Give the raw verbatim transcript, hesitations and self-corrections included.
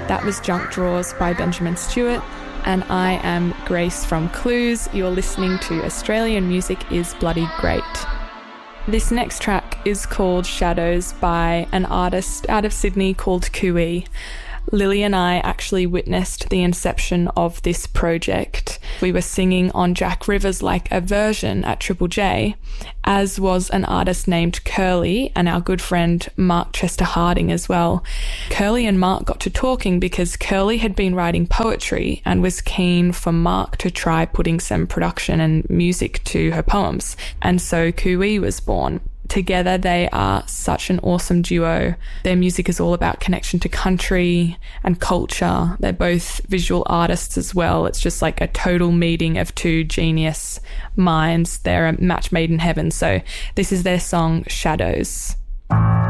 That was Junk Drawers by Benjamin Stewart, and I am Grace from Clues. You're listening to Australian Music is Bloody Great. This next track is called Shadows by an artist out of Sydney called Kui. Lily and I actually witnessed the inception of this project. We were singing on Jack Rivers Like a Version at Triple J, as was an artist named Curly and our good friend Mark Chester Harding as well. Curly and Mark got to talking because Curly had been writing poetry and was keen for Mark to try putting some production and music to her poems. And so Kui was born. Together, they are such an awesome duo. Their music is all about connection to country and culture. They're both visual artists as well. It's just like a total meeting of two genius minds. They're a match made in heaven. So this is their song, Shadows.